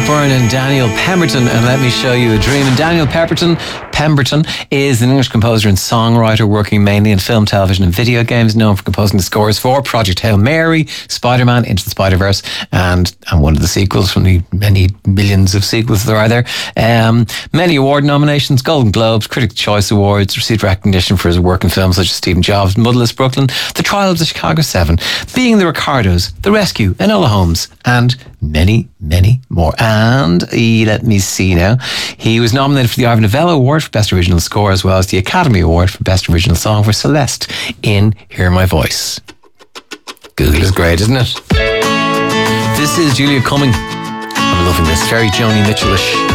Byrne and Daniel Pemberton, and Let Me Show You a Dream. And Daniel Pemberton is an English composer and songwriter working mainly in film, television and video games, known for composing the scores for Project Hail Mary, Spider-Man, Into the Spider-Verse, and one of the sequels from the many millions of sequels there are there. Many award nominations, Golden Globes, Critics' Choice Awards, received recognition for his work in films such as Stephen Jobs, Motherless Brooklyn, The Trial of the Chicago 7, Being the Ricardos, The Rescue, Enola Holmes, and many, many more. And let me see now. He was nominated for the Ivor Novello Award for Best Original Score, as well as the Academy Award for Best Original Song for Celeste in Hear My Voice. Google is great, isn't it? This is Julia Cumming. I'm loving this. Very Joni Mitchell-ish.